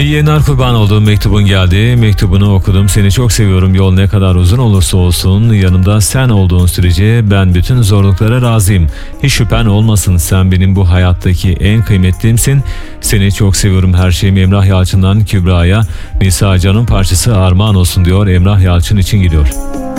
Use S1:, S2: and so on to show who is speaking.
S1: İyi yayınlar, kurban olduğum mektubun geldi. Mektubunu okudum. Seni çok seviyorum. Yol ne kadar uzun olursa olsun yanımda sen olduğun sürece ben bütün zorluklara razıyım. Hiç şüphen olmasın, sen benim bu hayattaki en kıymetlimsin. Seni çok seviyorum. Her şeyim Emrah Yalçın'dan Kübra'ya. Nisa canım parçası armağan olsun diyor. Emrah Yalçın için gidiyor.